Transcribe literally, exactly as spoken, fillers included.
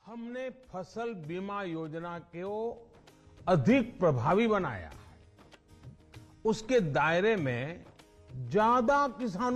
हमने फसल बीमा योजना को अधिक प्रभावी बनाया, उसके दायरे में ज्यादा किसानों